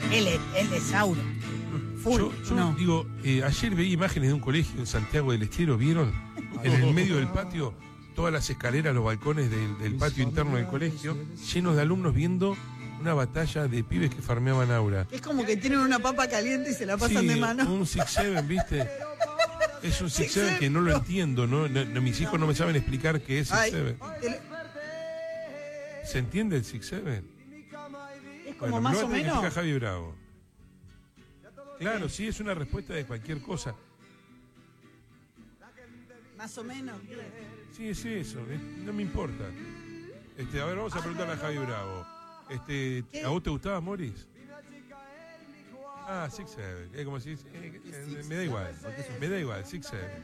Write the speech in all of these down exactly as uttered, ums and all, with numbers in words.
Él es, él es Sauro. Full, Yo, yo no. digo, eh, ayer veía imágenes de un colegio en Santiago del Estero, ¿vieron? En el medio del patio, todas las escaleras, los balcones del, del patio interno del colegio, llenos de alumnos viendo una batalla de pibes que farmeaban aura. Es como que tienen una papa caliente y se la pasan Sí, de mano. un six seven, ¿viste? Es un six seven Six que no lo entiendo, ¿no? No, no, mis hijos no me saben explicar qué es six seven. el- ¿Se entiende el six seven? es como Bueno, más me lo o va a tener que menos. explicar Javi Bravo. Claro, sí, es una respuesta de cualquier cosa. Más o menos. Sí, es eso, eh, no me importa. Este, a ver, vamos a preguntarle a Javi Bravo. Este, ¿Qué? ¿a vos te gustaba Morris? Ah, six seven. Es como si eh, eh, me da igual. Me da igual, six seven.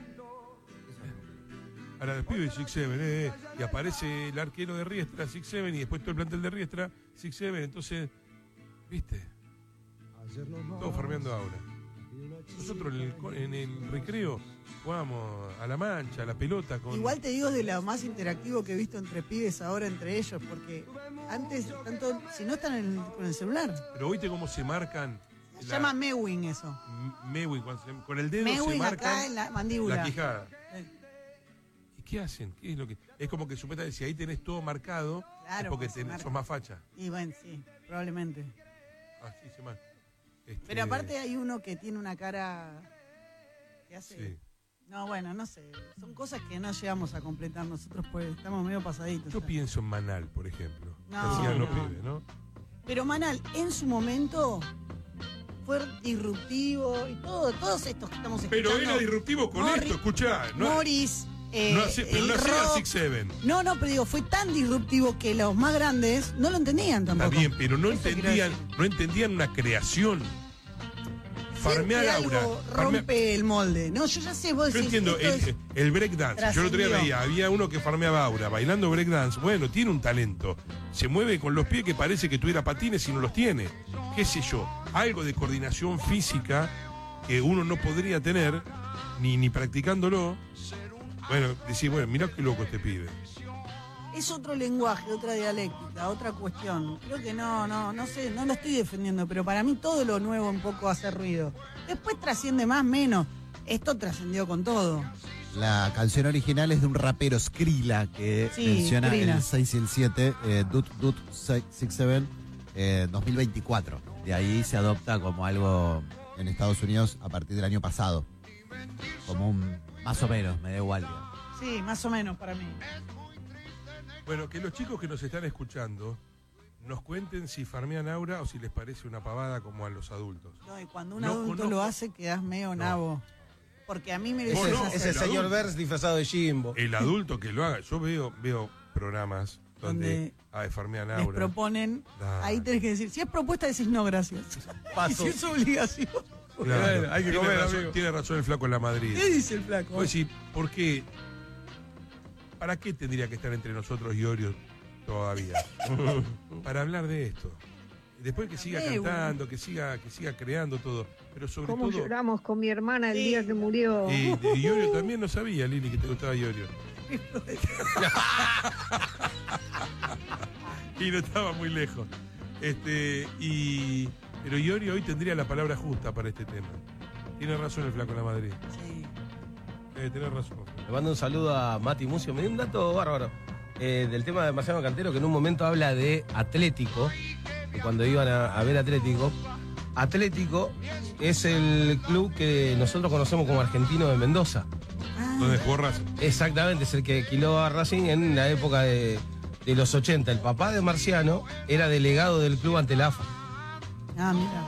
Ahora el pibe six seven, eh, eh, y aparece el arquero de Riestra, six seven, y después todo el plantel de Riestra, six seven, entonces, ¿viste? Todos farmeando ahora. Nosotros en el, co- en el recreo jugábamos a la mancha, a la pelota con. Igual te digo, es de lo más interactivo que he visto entre pibes ahora entre ellos, porque antes, tanto, si no están en el- con el celular. Pero oíste cómo se marcan. Se la- llama Mewing eso. M- Mewing, cuando se- con el dedo se Mewing marcan acá en la mandíbula. la quijada. Eh, ¿Y qué hacen? ¿Qué es lo que? Es como que supuestamente si ahí tenés todo marcado, Claro, es porque pues se tenés- marca. sos más facha. Y bueno, sí, probablemente. Así se marca. Este, Pero aparte hay uno que tiene una cara que hace... Sí. No, bueno, no sé. Son cosas que no llegamos a completar nosotros, pues estamos medio pasaditos. Yo ya. pienso en Manal, por ejemplo. No, que hacían los no. pibes, ¿no? Pero Manal, en su momento, fue disruptivo y todo, todos estos que estamos escuchando. Pero era disruptivo con Morris- esto, escuchá. No, Morris, eh, no hacía- pero el no hacía rock. six seven. No, no, pero digo, fue tan disruptivo que los más grandes no lo entendían Está tampoco. bien, pero no Eso quiero entendían, decir. no entendían una creación. Farmear Siempre aura. algo farmear- rompe el molde. No, yo ya sé, vos Yo decís, entiendo, esto el, es- el breakdance. Yo el otro día trascendió. veía, había uno que farmeaba aura, bailando breakdance. Bueno, tiene un talento. Se mueve con los pies que parece que tuviera patines y no los tiene. ¿Qué sé yo? Algo de coordinación física que uno no podría tener, ni, ni practicándolo. Bueno, decir, bueno, mirá qué loco este pibe. Es otro lenguaje, otra dialéctica, otra cuestión. Creo que no, no, no sé, no lo estoy defendiendo, pero para mí todo lo nuevo un poco hace ruido. Después trasciende más, menos. Esto trascendió con todo. La canción original es de un rapero Skrilla que Sí, menciona Skrilla. el seis y el siete, eh, Dut Dut six seven, eh, dos mil veinticuatro. De ahí se adopta como algo en Estados Unidos a partir del año pasado. Como un más o menos, me da igual. digamos. Sí, más o menos para mí. Bueno, que los chicos que nos están escuchando nos cuenten si farmean aura o si les parece una pavada como a los adultos. No, y cuando un No adulto conozco- lo hace, quedás medio nabo. Porque a mí me Vos decís no, hacer- Es el el señor adulto. Bers disfrazado de Jimbo. El adulto que lo haga, yo veo, veo programas donde, Donde ah, farmean les aura. proponen, Dale. ahí tenés que decir, si es propuesta decís no, gracias. Paso. Y si es obligación, Claro, Hay que tiene comer, razón, amigo. tiene razón el flaco en la Madrid. ¿qué dice el flaco? Vos decís, ¿por qué? ¿Para qué tendría que estar entre nosotros y Orio todavía? Para hablar de esto. Después que siga Eh, cantando, que siga, que siga creando todo. Pero sobre ¿Cómo todo. lloramos con mi hermana el Sí. día que murió? Eh, de Iorio también no sabía, Lili, que te gustaba Iorio. Y no estaba muy lejos. Este, y. Pero Iorio hoy tendría la palabra justa para este tema. Tiene razón el flaco en la Madrid. Sí. Eh, tenés razón. Le mando un saludo a Mati Mucio. Me dio un dato bárbaro eh, del tema de Marciano Cantero, que en un momento habla de Atlético, que cuando iban a, a ver Atlético. Atlético es el club que nosotros conocemos como Argentino de Mendoza. Ah, ¿Dónde jugó Racing? Exactamente, es el que alquiló a Racing en la época de, de los ochenta. El papá de Marciano era delegado del club ante la A F A. ah, mira.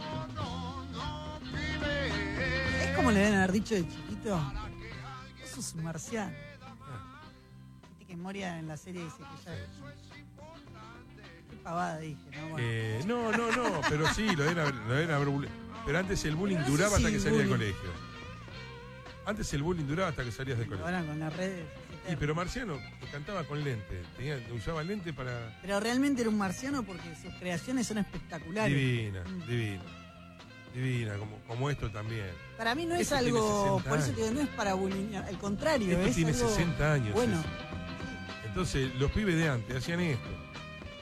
Es como le deben haber dicho de chiquito. Vos sos un marciano. Viste que Moria en la serie dice que ya. Qué pavada dije, ¿no? Bueno. Eh, no, no, no, pero sí, lo deben haber, lo deben haber bulli- Pero antes el bullying Pero no duraba sé hasta si que salías del bullying. colegio. Antes el bullying duraba hasta que salías del colegio. Ahora con las redes. Y pero Marciano cantaba con lente, tenía, usaba lente para. Pero realmente era un marciano porque sus creaciones son espectaculares. Divina, Mm. divina. Divina, como, como esto también. Para mí no es Esto tiene algo, sesenta por eso te años. digo, no es para bullyingar, al contrario, Esto es tiene algo sesenta años. Bueno, es. Entonces, los pibes de antes hacían esto.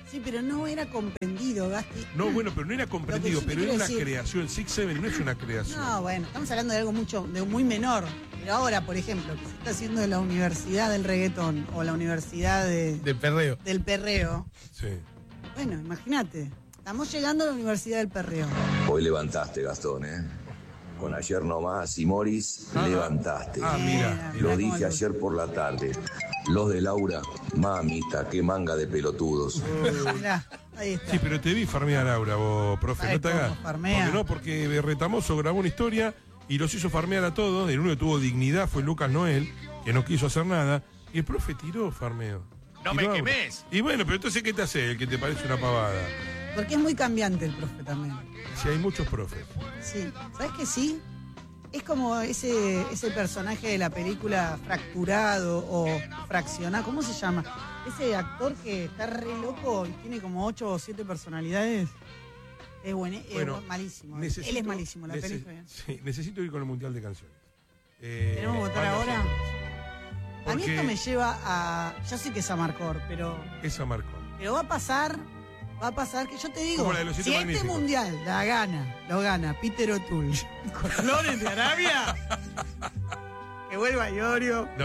Sí, pero no era comprendido, Gasti. No, bueno, pero no era comprendido, yo te pero era quiero una decir- creación. Six Seven no es una creación. No, bueno, estamos hablando de algo mucho, de muy menor. Pero ahora, por ejemplo, que se está haciendo en la universidad del reggaetón o la universidad de, De perreo. del perreo. Sí. Bueno, imagínate, estamos llegando a la universidad del perreo. Hoy levantaste, Gastón, ¿eh? Con ayer nomás y Morris, Ah, levantaste. Ah, mira. Mirá Lo cómo dije lo- ayer por la tarde. Los de Laura, mamita, qué manga de pelotudos. Mirá, ahí está. Sí, pero te vi farmear a Laura, vos, profe, ¿Sabes no te cómo hagas. farmea? Porque no, porque Retamoso grabó una historia y los hizo farmear a todos. El único que tuvo dignidad fue Lucas Noel, que no quiso hacer nada. Y el profe tiró farmeo. ¡No Tiró me Aura. quemes! Y bueno, pero entonces, ¿qué te hace el que te parece una pavada? Porque es muy cambiante el profe también. Si hay muchos profes. Sí, ¿sabes que sí? Es como ese, ese personaje de la película fracturado o fraccionado, ¿cómo se llama? Ese actor que está re loco y tiene como ocho o siete personalidades. Es, bueno, es Bueno, malísimo. necesito- Él es malísimo, la nece- película. sí, necesito ir con el Mundial de Canciones. Eh, ¿Tenemos que votar van ahora? nosotros. A mí Porque esto me lleva a... Yo sé que es Amarcor, pero, esa marcó. pero va a pasar... Va a pasar que yo te digo, Como la de los siete si este magníficos. mundial la gana, lo gana Peter O'Toole con Flores de Arabia, que vuelva Iorio. No.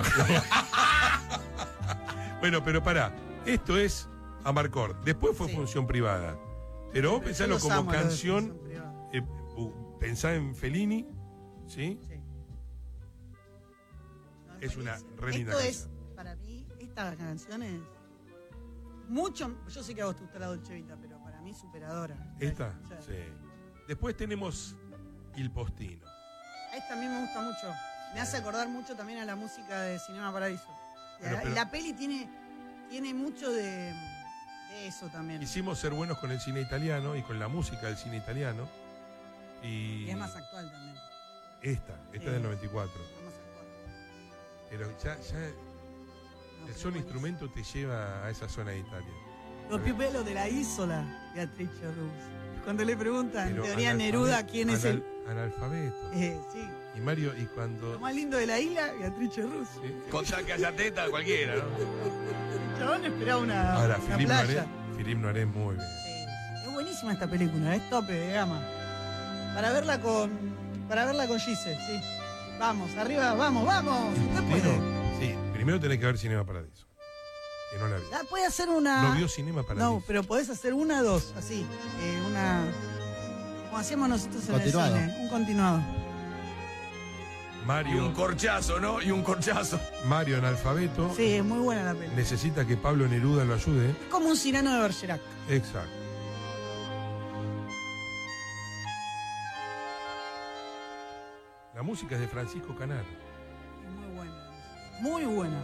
Bueno, pero pará. Esto es Amarcord. Después fue Sí. función privada. Pero vos Pero yo pensalo los como amo a los de canción. función privada. eh, uh, pensá en Fellini, ¿sí? Sí. No, Es una buenísimo. re linda Esto canción. es, para mí, esta canción es mucho. Yo sé que a vos te gusta la Dolce Vita, pero para mí superadora. ¿Esta? O sea, Sí. Después tenemos Il Postino. Esta a mí me gusta mucho. Me hace acordar mucho también a la música de Cinema Paradiso. Y Bueno, la- pero- y la peli tiene, tiene mucho de, de eso también. Quisimos ser buenos con el cine italiano y con la música del cine italiano. Y Y es más actual también. esta, esta Sí. es del noventa y cuatro. Es más actual. Pero ya, ya No, el pero solo buenísimo. instrumento te lleva a esa zona de Italia. Los pipelos de la Isola, Beatrice Rus. Cuando le preguntan, en Pero teoría analfabe- Neruda, ¿quién es el...? anal- Analfabeto. Eh, sí, Y Mario, y cuando... lo más lindo de la isla, Beatrice Rus. Sí. Con tal que haya teta, cualquiera, ¿no? El chabón esperaba una, Ahora, una Philippe playa. Noiré, Philippe Noiré muy bien. Sí, es buenísima esta película, es tope de gama. Para verla con... Para verla con Gise, sí. Vamos, arriba, vamos, vamos. Usted puede. Pero, sí, primero tenés que ver Cinema Paradiso. Que no la vi. Ah, puede hacer una... No vio Cinema Paradiso. No, pero podés hacer una, dos, así. eh, una... Como hacíamos nosotros en Continuado. el cine. Un continuado. Y Mario, un corchazo, ¿no? Y un corchazo. Mario analfabeto. Sí, es muy buena la peli. Necesita que Pablo Neruda lo ayude. Es como un Cirano de Bergerac. Exacto. La música es de Francisco Canaro. Es muy buena. Muy buena.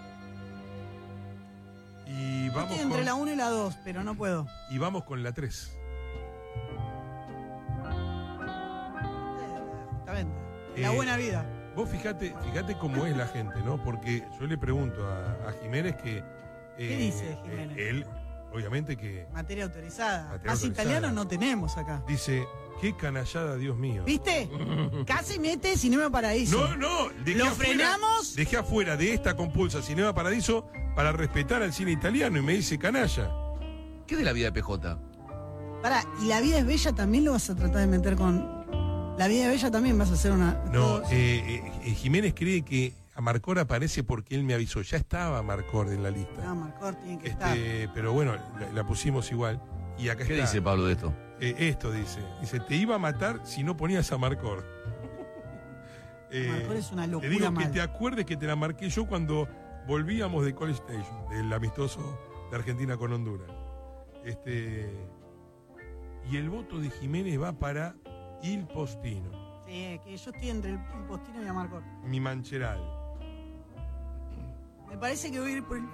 Y Yo vamos, estoy entre con, la uno y la dos, pero no puedo. y vamos con la tres. Eh, Justamente. La Eh, buena vida. Vos fijate, fíjate cómo es la gente, ¿no? Porque yo le pregunto a, a Jiménez que... eh, ¿Qué dice Jiménez? eh, él, obviamente que Materia autorizada. Materia Más autorizada. italiano no tenemos acá. dice, qué canallada, Dios mío. ¿Viste? Casi mete Cinema Paradiso. No, no, dejé ¿Lo afuera- frenamos? Dejé afuera de esta compulsa Cinema Paradiso para respetar al cine italiano y me dice canalla. ¿Qué de la vida de P J? Pará, ¿y La vida es bella también lo vas a tratar de meter con... La vida es bella también vas a hacer una... No, todos- eh, eh, Jiménez cree que Amarcor aparece porque él me avisó. Ya estaba Amarcor en la lista. No, Marcor tiene que estar. Este, pero bueno, la, la pusimos igual. Y acá ¿Qué está. dice Pablo de esto? Eh, esto dice. Dice, te iba a matar si no ponías a Amarcor. Eh, Amarcor es una Te locura digo que mal. te acuerdes que te la marqué yo cuando volvíamos de College Station, del amistoso de Argentina con Honduras. Este, y el voto de Jiménez va para Il Postino, Sí, que yo estoy entre el, el Postino y Amarcor. mi mancheral. Me parece que voy a ir por el...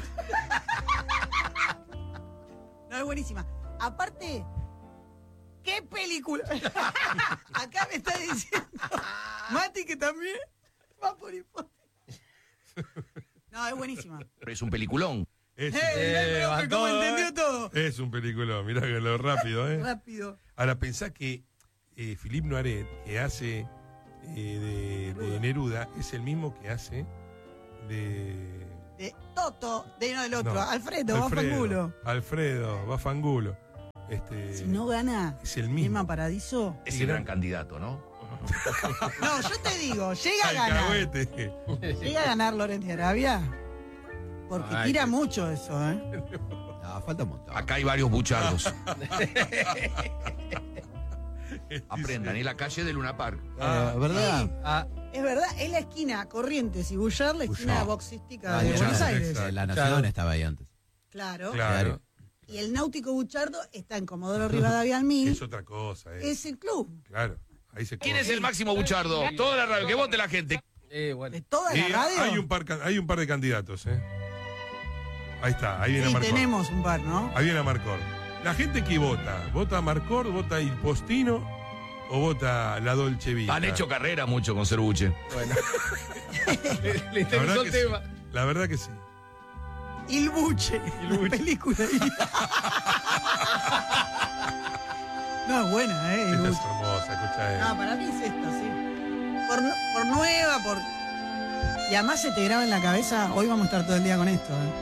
No, es buenísima. Aparte, ¿qué película? Acá me está diciendo Mati que también va por el Postino. No, es buenísima. Es un peliculón. Es, ¡Eh, mirá el profe levantó, cómo eh. entendió todo! es un película, mirá que lo rápido, ¿eh? Rápido. Ahora pensá que eh, Philippe Noiret, que hace eh, de, de Neruda, es el mismo que hace de, De Toto, de no del otro, No, Alfredo, va fangulo. Alfredo, va fangulo. Este, Si no gana es el mismo. Emma Paradiso. Es el gran candidato, ¿no? No, yo te digo, llega a Al ganar. cagüete. Llega a ganar Loren de Arabia. Porque Ay, tira qué- mucho eso, ¿eh? No, falta un montón. Acá hay varios buchardos. Aprendan, es la calle de Luna Park. Eh, ¿Verdad? Sí. Ah, Es verdad, es la esquina Corrientes y Bullar, la esquina Bullar. boxística Ah, de ya, Buenos ya, Aires. exacto. Eh, La Nación Claro. estaba ahí antes. Claro. Claro. Y el Náutico Buchardo está en Comodoro Rivadavia al Mil. Es otra cosa. eh. Es el club Claro. Ahí se ¿Quién corre. es el máximo buchardo? Toda la radio, que vote la gente. eh, bueno. de toda Eh, la radio. hay, un par, ca- hay un par de candidatos, ¿eh? Ahí está, ahí viene Sí, Marcor. tenemos un par, ¿no? Ahí viene Marcor. La gente que vota, ¿vota a Marcor, vota a Il Postino o vota la Dolce Vita? Han hecho carrera mucho con Cervuche. Bueno. le, le La verdad, interesó que el sí. tema. La verdad que sí. Il Buche, la película. No, es buena, ¿eh? Il Esta es Buche. hermosa, escucha. No, para mí es esta, sí. Por, nu- por nueva, por... Y además se te graba en la cabeza, hoy vamos a estar todo el día con esto, ¿eh?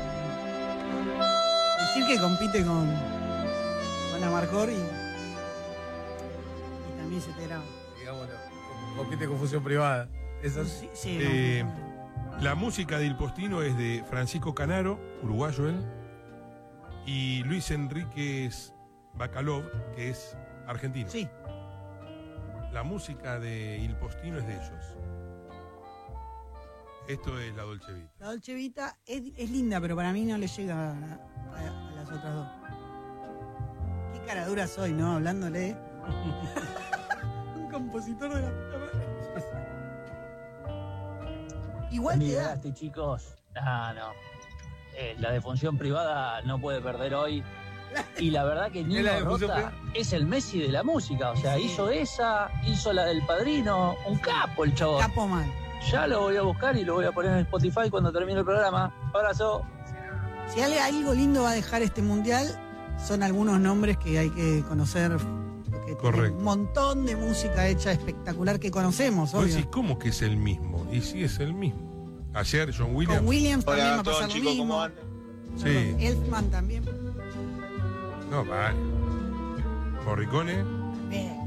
Decir que compite con, con Amarcor y, y también se te graba. Digámoslo. Compite con fusión privada. Eso es- Sí, sí, Eh, no. La música de Il Postino es de Francisco Canaro, uruguayo él, y Luis Enríquez Bacalov, que es argentino. Sí, La música de Il Postino es de ellos. Esto es la Dolce Vita. la Dolce Vita es, es linda, pero para mí no le llega a, a- a las otras dos. Qué cara dura soy, ¿no? Hablándole. Un compositor de la puta madre. Igual te da. Olvidaste, chicos. No, no. Eh, la defunción privada no puede perder hoy. Y la verdad que ¿Es Nino la defunción Rota privada? es el Messi de la música. O sea, Sí. hizo esa, hizo la del Padrino. Un capo el chavo. Capo mal. Ya lo voy a buscar y lo voy a poner en Spotify cuando termine el programa. Abrazo. Si algo, algo lindo va a dejar este mundial, son algunos nombres que hay que conocer. Que tienen Correcto. un montón de música hecha espectacular que conocemos, Vos obvio. decís, ¿cómo que es el mismo? Y sí es el mismo. Ayer John Williams. Con Williams también va Hola a a todos pasar lo chicos, mismo. ¿cómo andan? Sí. Elfman también. No, vale. Morricone. Bien.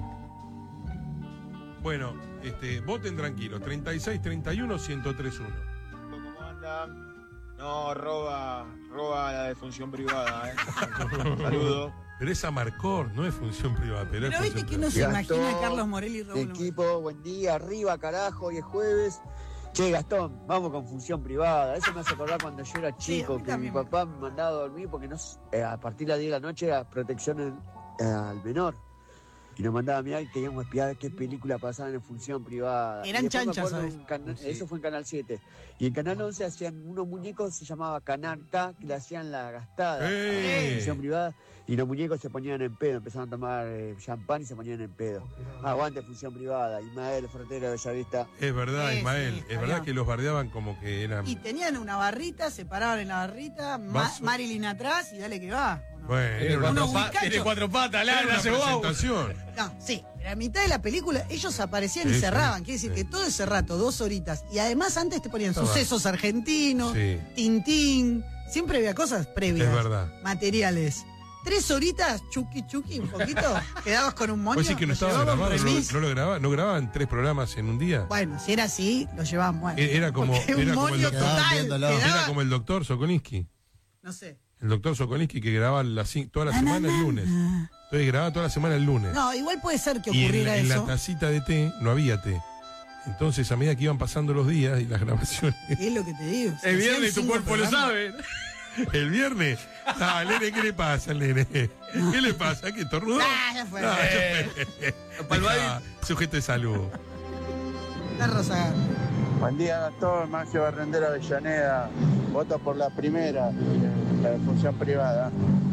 Bueno, este, voten tranquilos. treinta y seis treinta y uno, ciento tres uno. ¿Cómo andan? No, roba, roba la defunción privada, ¿eh? Saludos. Pero es Amarcor, no es función privada. Pero, Pero es viste función que uno se privada. imagina a Gastón, Carlos Morelli y Raúl. Equipo, buen día, arriba, carajo, hoy es jueves. Che, Gastón, vamos con función privada. Eso me hace acordar cuando yo era Sí, a chico, mí que mi también. papá me mandaba a dormir porque no, s- eh, a partir de las diez de la noche era protección en- eh, al menor. Y nos mandaba a mirar y queríamos espiar qué película pasaban en función privada. Eran Y después me chanchas, acuerdo ¿sabes? un cana- Sí. Eso fue en Canal siete. Y en Canal once hacían unos muñecos, se llamaba Canal K, que le hacían la gastada ¡Eh! a función privada. Y los muñecos se ponían en pedo, empezaron a tomar eh, champán y se ponían en pedo. Aguante función privada, Ismael Frontera de Bellavista. Es verdad, Sí, Ismael. sí, es está verdad bien. que los bardeaban como que eran. Y tenían una barrita, se paraban en la barrita, Ma- Vaso. Marilyn atrás y dale que va. ¿o no? Bueno, Tiene era una, cuatro, unos pa- bizcachos. tiene cuatro patas, era la una hace guau. presentación. No, sí, pero a mitad de la película ellos aparecían Sí, y sí, cerraban. Quiere decir sí. que todo ese rato, dos horitas. Y además antes te ponían Estaba- sucesos argentinos, Sí, Tintín. Siempre había cosas previas. es verdad. Materiales. Tres horitas, chuki chuki, un poquito. Quedabas con un moño. ¿Vos decís que no lo estaba llevaban grabado? ¿No, remis. no lo grababan? ¿No grababan tres programas en un día? Bueno, si era así, lo llevaban bueno. E- Era como, Porque un era como el moño doctor, Quedaban total. viéndolo. quedaba- era como el doctor Sokolinsky. No sé. El doctor Sokolinsky que grababa las cin- toda la semana el lunes. Entonces grababa toda la semana el lunes. No, igual puede ser que y en, ocurriera en la eso. tacita de té no había té. Entonces, a medida que iban pasando los días y las grabaciones, Es lo que te digo. Se El hacían viernes tu cinco cuerpo lo programas. sabe. el viernes, ah, nene, ¿qué le pasa al nene? ¿Qué le pasa? ¿Qué tornudó? Ah, ya fue. Ah, ya Eh, fue. Palmadín. Deja, sujeto de salud. Está Rosa. Buen día, Gastón, Maxio Barrendero Avellaneda. Voto por la primera, la defunción privada.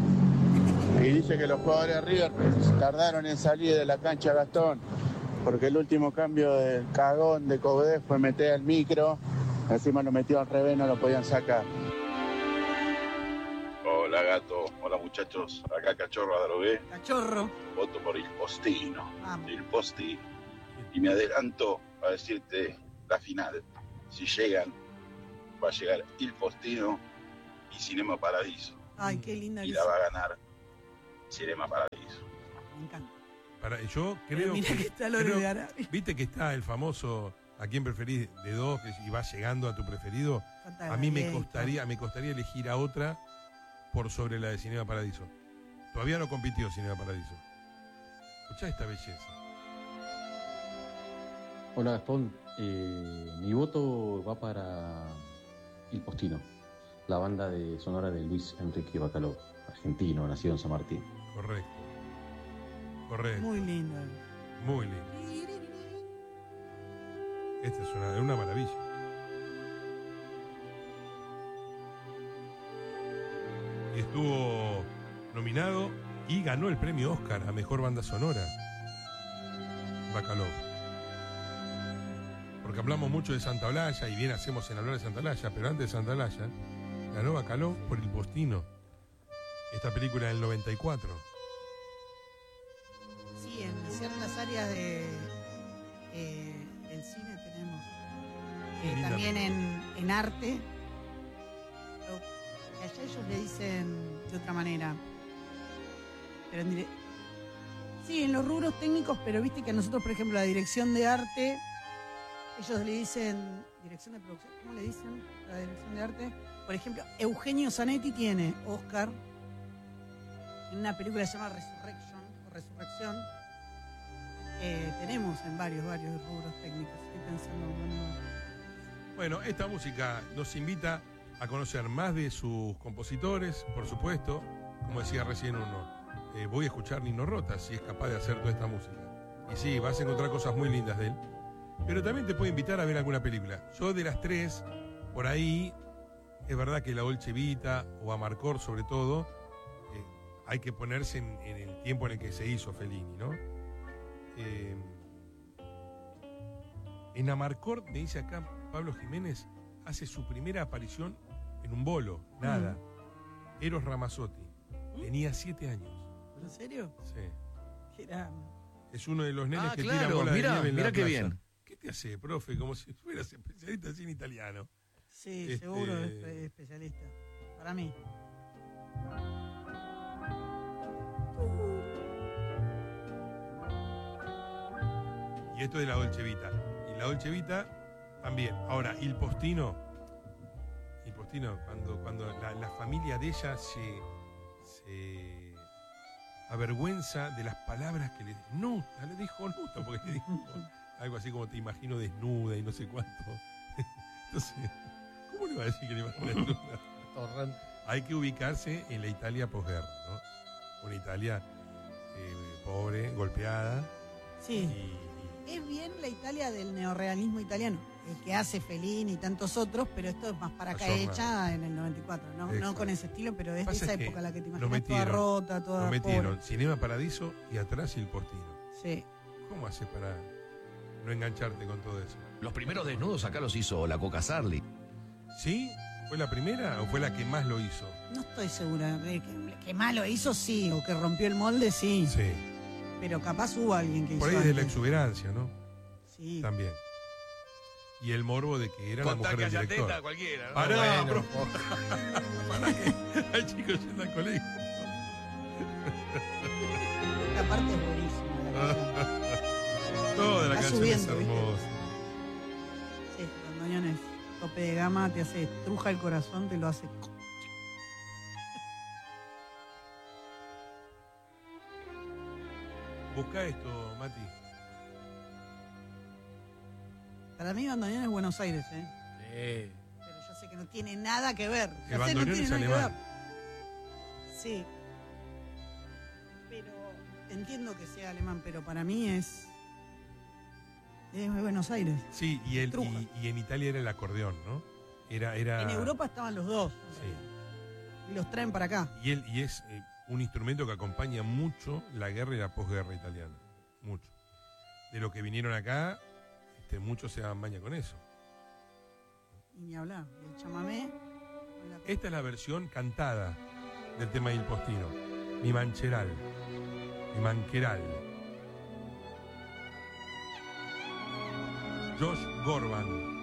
Y dice que los jugadores de River tardaron en salir de la cancha, Gastón, porque el último cambio del cagón de Cobdé fue meter al micro, encima lo metió al revés, no lo podían sacar. Hola gato, hola muchachos, acá Cachorro Adrogué, Cachorro. voto por Il Postino, Vamos. Il Posti, y me adelanto a decirte la final, si llegan, va a llegar Il Postino y Cinema Paradiso. Ay, qué linda Y que la es. va a ganar Cinema Paradiso. Me encanta. Para, yo Pero creo mira que, que está Lore creo- de Arabia. viste que está el famoso ¿a quién preferís de dos? Que- y va llegando a tu preferido. Canta A mí me Gladiator. costaría, me costaría elegir a otra por sobre la de Cinema Paradiso. Todavía no compitió Cinema Paradiso. Escuchá esta belleza. Hola Gastón, Eh, mi voto va para Il Postino, la banda de sonora de Luis Enrique Bacalov, argentino, nacido en San Martín. Correcto. Correcto. Muy lindo. Muy lindo. Esta es una, una maravilla. Y estuvo nominado y ganó el premio Oscar a Mejor Banda Sonora. Bacalov. Porque hablamos mucho de Santa Olalla y bien hacemos en hablar de Santa Olalla, pero antes de Santa Olalla ganó Bacalov por Il Postino. Esta película del noventa y cuatro. Sí, en ciertas áreas de, eh, del cine tenemos. eh, Linda también película. en, en arte. Lo que allá ellos le dicen de otra manera. Pero en dire- sí, en los rubros técnicos, pero viste que a nosotros, por ejemplo, la dirección de arte, ellos le dicen, dirección de producción, ¿cómo le dicen la dirección de arte? Por ejemplo, Eugenio Zanetti tiene Oscar en una película que se llama Resurrection, o Resurrección. Eh, tenemos en varios, varios rubros técnicos. Estoy pensando, bueno, Bueno, esta música nos invita a conocer más de sus compositores, por supuesto. Como decía recién uno, eh, voy a escuchar Nino Rota si es capaz de hacer toda esta música. Y sí, vas a encontrar cosas muy lindas de él. Pero también te puede invitar a ver alguna película. Yo de las tres, por ahí, es verdad que la Dolce Vita o Amarcord sobre todo, eh, hay que ponerse en, en el tiempo en el que se hizo Fellini, ¿no? Eh, en Amarcord, me dice acá Pablo Jiménez, hace su primera aparición en un bolo, nada. Eros Ramazzotti. Tenía siete años. ¿en serio? Sí. Era... Es uno de los nenes Ah, que claro, tiran bola de mirá, nieve en la mirá qué playa. bien. ¿Qué te hace, profe? Como si fueras especialista así en italiano. Sí, Este- seguro es es especialista. Para mí. Y esto de la Dolce Vita. Y la Dolce Vita también. Ahora, Il Postino. Il Postino, cuando, cuando la, la familia de ella se, se avergüenza de las palabras que le Nuta, le dijo Nuta, porque le dijo algo así como te imagino desnuda y no sé cuánto. Entonces, ¿cómo le va a decir que le imagino desnuda? Torrante. Hay que ubicarse en la Italia posguerra, ¿no? Una Italia eh, pobre, golpeada. Sí. Y, Es bien la Italia del neorrealismo italiano, el que hace Fellini y tantos otros, pero esto es más para acá Ayornada. hecha en el noventa y cuatro, ¿no? No Exacto. con ese estilo, pero es de Pasa esa es que época la que te lo imaginas toda metieron, rota, toda lo metieron pobre. Cinema Paradiso y atrás Il Postino. Sí. ¿Cómo haces para no engancharte con todo eso? Los primeros desnudos acá los hizo la Coca Sarli. ¿Sí? ¿Fue la primera o fue la que más lo hizo? No estoy segura. de Que, que malo hizo, sí, o que rompió el molde, sí. Sí. Pero capaz hubo alguien que Por hizo ahí de la antes. exuberancia, ¿no? Sí. También. Y el morbo de que era Contar la que mujer del haya director. teta cualquiera, ¿no? Pará, Bueno, bro. Pará que hay chicos yendo al colegio. Esta parte es buenísima. La canción. Toda la Está canción subiendo, es ¿viste? hermosa. Sí, Bandoneones, tope de gama, te hace estruja el corazón, te lo hace. Busca esto, Mati. Para mí Bandoneones es Buenos Aires, ¿eh? Sí. Pero yo sé que no tiene nada que ver. El Ya sé, no bandoneón tiene es nada que alemán. ver. Sí. Pero entiendo que sea alemán, pero para mí es. Es de Buenos Aires. Sí, y, el, Truja. y, y en Italia era el acordeón, ¿no? Era, era... En Europa estaban los dos. Sí. Y los traen para acá. Y, él, y es eh, un instrumento que acompaña mucho la guerra y la posguerra italiana. Mucho. De lo que vinieron acá, este, muchos se daban baña con eso. Y ni hablar. El chamamé. la- Esta es la versión cantada del tema del Postino. Mi mancheral. Mi manqueral. Josh Gorban.